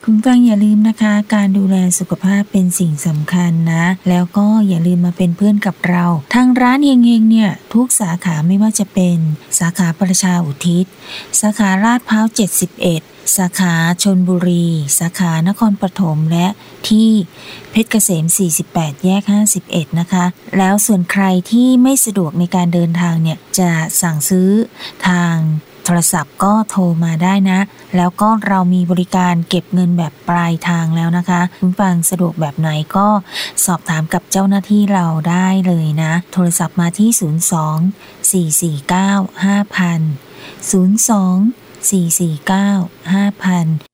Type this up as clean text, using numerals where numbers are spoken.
คุณฟังอย่าลืมนะคะการดูแลสุขภาพเป็นสิ่งสำคัญนะแล้วก็อย่าลืมมาเป็นเพื่อนกับเราทางร้านเฮงๆเนี่ยทุกสาขาไม่ว่าจะเป็นสาขาประชาอุทิศสาขาลาดพร้าว71สาขาชลบุรีสาขานครปฐมและที่เพชรเกษม48แยก51นะคะแล้วส่วนใครที่ไม่สะดวกในการเดินทางเนี่ยจะสั่งซื้อทางโทรศัพท์ก็โทรมาได้นะแล้วก็เรามีบริการเก็บเงินแบบปลายทางแล้วนะคะคุณฟังสะดวกแบบไหนก็สอบถามกับเจ้าหน้าที่เราได้เลยนะโทรศัพท์มาที่02 449 5002 449 5000